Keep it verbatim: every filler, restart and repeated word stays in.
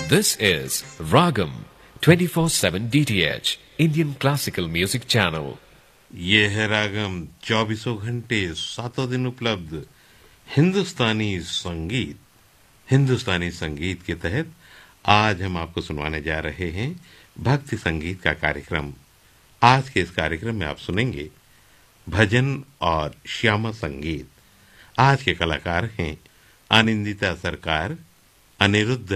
This is Ragam twenty-four seven D T H Indian Classical Music Channel. ये है रागम चौबीसों घंटे सातों दिन उपलब्ध हिंदुस्तानी संगीत। हिंदुस्तानी संगीत के तहत आज हम आपको सुनवाने जा रहे हैं भक्ति संगीत का कार्यक्रम। आज के इस कार्यक्रम में आप सुनेंगे भजन और श्यामा संगीत। आज के कलाकार हैं आनंदिता सरकार, अनिरुद्ध